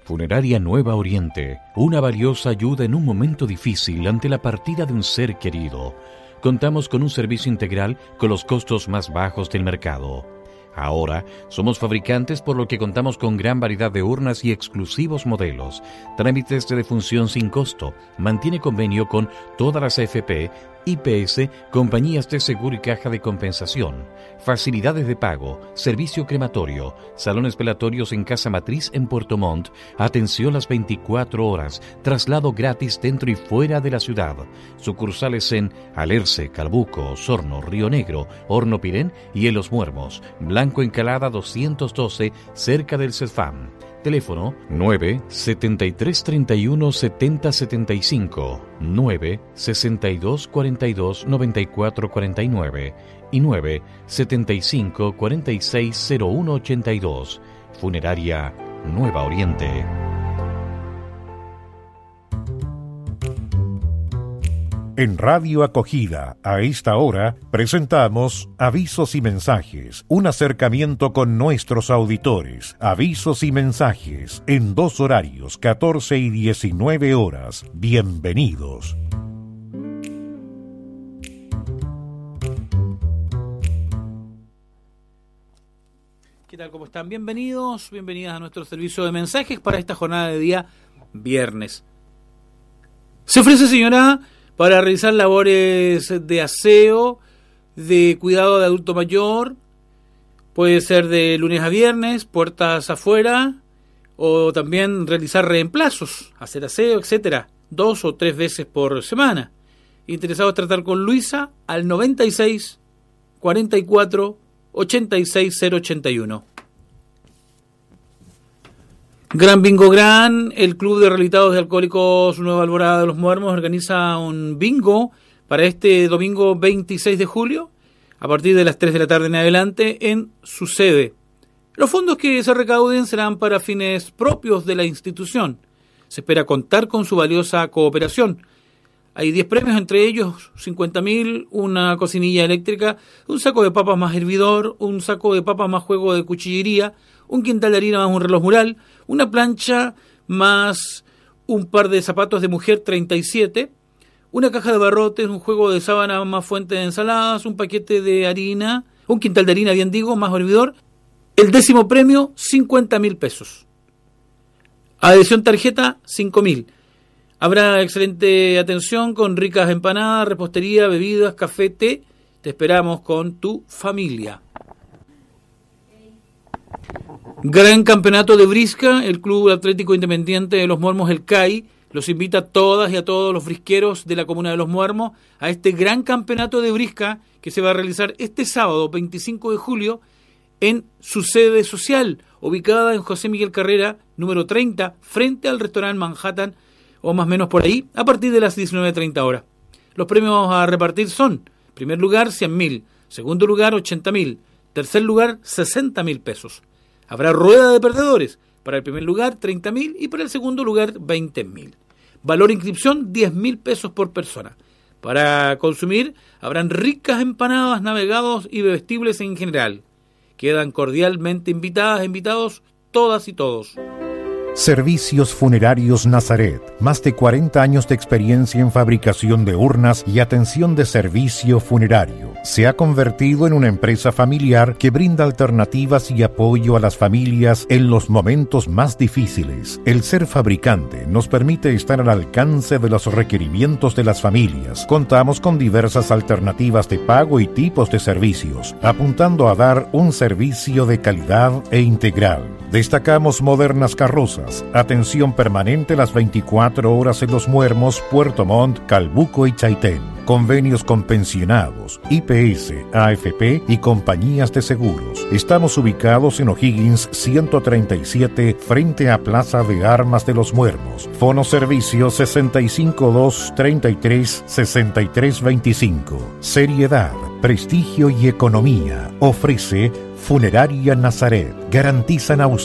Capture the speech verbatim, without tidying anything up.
Funeraria Nueva Oriente, una valiosa ayuda en un momento difícil ante la partida de un ser querido. Contamos con un servicio integral con los costos más bajos del mercado. Ahora somos fabricantes, por lo que contamos con gran variedad de urnas y exclusivos modelos. Trámites de defunción sin costo. Mantiene convenio con todas las A F P, I P S, compañías de seguro y caja de compensación. Facilidades de pago, servicio crematorio, salones velatorios en Casa Matriz en Puerto Montt, atención las veinticuatro horas, traslado gratis dentro y fuera de la ciudad. Sucursales en Alerce, Calbuco, Osorno, Río Negro, Horno Pirén y en Los Muermos. Blanco Encalada doscientos doce, cerca del CESFAM. Teléfono nueve setenta y tres treinta y uno setenta setenta y cinco, nueve sesenta y dos cuarenta y dos noventa y cuatro cuarenta y nueve y nueve setenta y cinco cuarenta y seis cero uno ochenta y dos. Funeraria Nueva Oriente. En Radio Acogida, a esta hora, presentamos Avisos y Mensajes, un acercamiento con nuestros auditores. Avisos y mensajes, en dos horarios, catorce y diecinueve horas. Bienvenidos. ¿Qué tal? ¿Cómo están? Bienvenidos, bienvenidas a nuestro servicio de mensajes para esta jornada de día viernes. Se ofrece, señora, para realizar labores de aseo, de cuidado de adulto mayor, puede ser de lunes a viernes, puertas afuera, o también realizar reemplazos, hacer aseo, etcétera, dos o tres veces por semana. Interesados tratar con Luisa al noventa y seis, cuarenta y cuatro, ochenta y seis cero ochenta y uno. Gran Bingo Gran, el Club de Rehabilitados de Alcohólicos Nueva Alborada de los Muermos organiza un bingo para este domingo veintiséis de julio, a partir de las tres de la tarde en adelante, en su sede. Los fondos que se recauden serán para fines propios de la institución. Se espera contar con su valiosa cooperación. Hay diez premios, entre ellos cincuenta mil, una cocinilla eléctrica, un saco de papas más hervidor, un saco de papas más juego de cuchillería, un quintal de harina más un reloj mural, una plancha más un par de zapatos de mujer treinta y siete, una caja de barrotes, un juego de sábana más fuente de ensaladas, un paquete de harina, un quintal de harina, bien digo, más hervidor. El décimo premio, cincuenta mil pesos. Adhesión tarjeta, cinco mil. Habrá excelente atención con ricas empanadas, repostería, bebidas, café, té. Te esperamos con tu familia. Gran campeonato de brisca, el Club Atlético Independiente de Los Muermos, el C A I, los invita a todas y a todos los brisqueros de la comuna de Los Muermos a este gran campeonato de brisca que se va a realizar este sábado veinticinco de julio en su sede social, ubicada en José Miguel Carrera, número treinta, frente al restaurante Manhattan, o más o menos por ahí, a partir de las diecinueve treinta horas. Los premios a repartir son: primer lugar, cien mil, segundo lugar, ochenta mil, tercer lugar, sesenta mil pesos. Habrá rueda de perdedores, para el primer lugar treinta mil y para el segundo lugar veinte mil. Valor de inscripción diez mil pesos por persona. Para consumir habrán ricas empanadas, navegados y bebestibles en general. Quedan cordialmente invitadas e invitados todas y todos. Servicios Funerarios Nazaret, más de cuarenta años de experiencia en fabricación de urnas y atención de servicio funerario. Se ha convertido en una empresa familiar que brinda alternativas y apoyo a las familias en los momentos más difíciles. El ser fabricante nos permite estar al alcance de los requerimientos de las familias. Contamos con diversas alternativas de pago y tipos de servicios, apuntando a dar un servicio de calidad e integral. Destacamos modernas carrozas, atención permanente las veinticuatro horas en Los Muermos, Puerto Montt, Calbuco y Chaitén. Convenios con pensionados, I P S, A F P y compañías de seguros. Estamos ubicados en O'Higgins ciento treinta y siete, frente a Plaza de Armas de Los Muermos. Fono servicio sesenta y cinco dos treinta y tres sesenta y tres veinticinco. Seriedad, prestigio y economía. Ofrece Funeraria Nazaret. Garantizan a usted